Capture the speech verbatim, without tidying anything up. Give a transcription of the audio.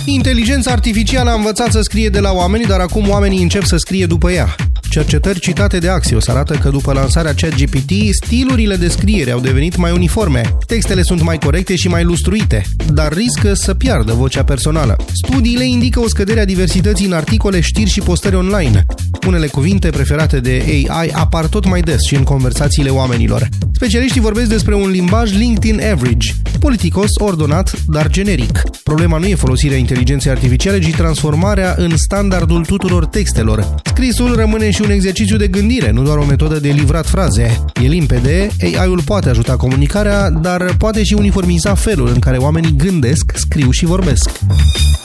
Inteligența artificială a învățat să scrie de la oameni, dar acum oamenii încep să scrie după ea. Cercetări citate de Axios arată că după lansarea ChatGPT, stilurile de scriere au devenit mai uniforme, textele sunt mai corecte și mai lustruite, dar riscă să piardă vocea personală. Studiile indică o scădere a diversității în articole, știri și postări online. Unele cuvinte preferate de A I apar tot mai des și în conversațiile oamenilor. Specialiștii vorbesc despre un limbaj LinkedIn Average, politicos, ordonat, dar generic. Problema nu e folosirea inteligenței artificiale, ci transformarea în standardul tuturor textelor. Scrisul rămâne și un exercițiu de gândire, nu doar o metodă de livrat fraze. E limpede, A I-ul poate ajuta comunicarea, dar poate și uniformiza felul în care oamenii gândesc, scriu și vorbesc.